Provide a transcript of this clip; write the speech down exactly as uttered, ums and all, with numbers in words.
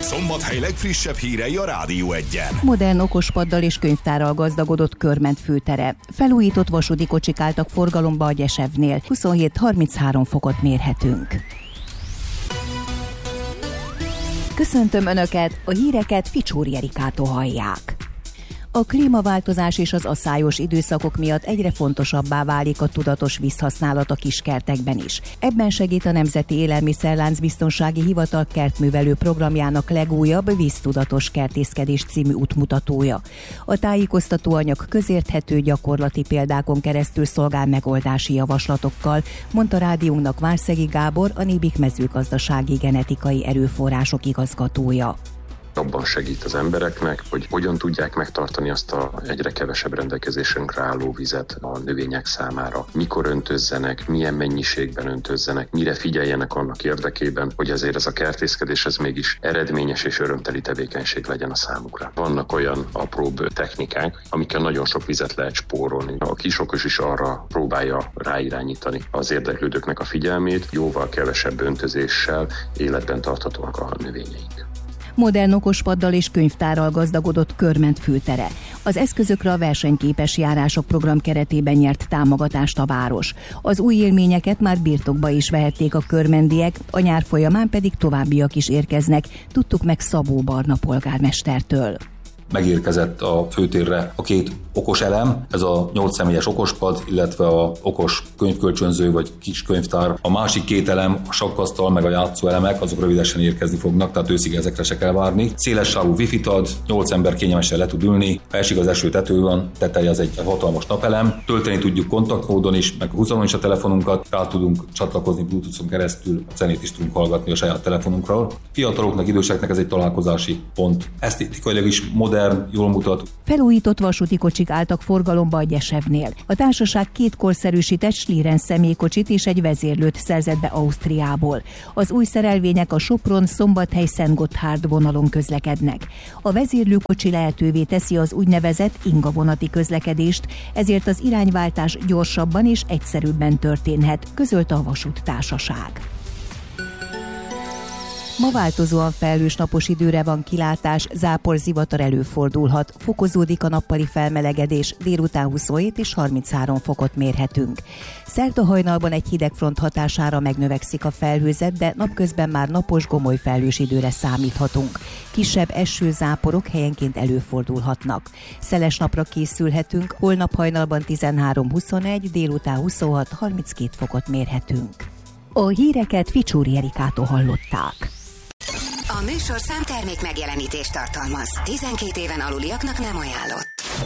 Szombathely legfrissebb hírei a Rádió Egyen. Modern okospaddal és könyvtárral gazdagodott Körment főtere. Felújított vasúti kocsik álltak forgalomba a Gyesevnél. huszonhét harminchárom fokot mérhetünk. Köszöntöm Önöket, a híreket Ficsúri Erikától hallják. A klímaváltozás és az asszályos időszakok miatt egyre fontosabbá válik a tudatos vízhasználat a kiskertekben is. Ebben segít a Nemzeti Élelmiszerlánc Biztonsági Hivatal kertművelő programjának legújabb Víztudatos kertészkedés című útmutatója. A tájékoztatóanyag közérthető gyakorlati példákon keresztül szolgál megoldási javaslatokkal, mondta rádiónknak Várszegi Gábor, a Nébik mezőgazdasági genetikai erőforrások igazgatója. Abban segít az embereknek, hogy hogyan tudják megtartani azt a egyre kevesebb rendelkezésünkre álló vizet a növények számára. Mikor öntözzenek, milyen mennyiségben öntözzenek, mire figyeljenek annak érdekében, hogy azért ez a kertészkedés ez mégis eredményes és örömteli tevékenység legyen a számukra. Vannak olyan apróbb technikák, amikkel nagyon sok vizet lehet spórolni. A kisokos is arra próbálja ráirányítani az érdeklődőknek a figyelmét, jóval kevesebb öntözéssel életben tarthatóak a növényeink. Modern okospaddal és könyvtárral gazdagodott Körment főtere. Az eszközökre a versenyképes járások program keretében nyert támogatást a város. Az új élményeket már birtokba is vehették a körmendiek, a nyár folyamán pedig továbbiak is érkeznek, tudtuk meg Szabó Barna polgármestertől. Megérkezett a főtérre a két okos elem, ez a nyolc személyes okospad, illetve a okos könyvkölcsönző vagy kis könyvtár. A másik két elem, a sakkasztal meg a játszóelemek, azok rövidesen érkezni fognak, tehát őszig ezekre se kell várni. Széles sávú wifit ad, nyolc ember kényelmesen le tud ülni, ha esik az eső, tető van, teteje az egy hatalmas napelem. Tölteni tudjuk kontaktmódon is, meg húzalon is a telefonunkat, rá tudunk csatlakozni Bluetooth-on keresztül, a zenét is tudunk hallgatni a saját telefonunkról. Fiataloknak, időseknek ez egy találkozási pont. Esztétikailag is modern, jól mutat. Felújított vasúti kocsik álltak forgalomba a Gyesevnél. A társaság két korszerűsített Schlieren személykocsit és egy vezérlőt szerzett be Ausztriából. Az új szerelvények a Sopron-Szombathely-Szentgotthárd vonalon közlekednek. A vezérlőkocsi lehetővé teszi az úgynevezett ingavonati közlekedést, ezért az irányváltás gyorsabban és egyszerűbben történhet, közölte a vasúttársaság. Ma változóan felhős napos időre van kilátás, zápor, zivatar előfordulhat, fokozódik a nappali felmelegedés, délután huszonhét és harminchárom fokot mérhetünk. Szerda hajnalban egy hidegfront hatására megnövekszik a felhőzet, de napközben már napos, gomoly felhős időre számíthatunk. Kisebb esőzáporok helyenként előfordulhatnak. Szeles napra készülhetünk, holnap hajnalban tizenhárom huszonegy, délután huszonhat harminckét fokot mérhetünk. A híreket Ficsúri Erikától hallották. A műsorszám termék megjelenítést tartalmaz. tizenkét éven aluliaknak nem ajánlott.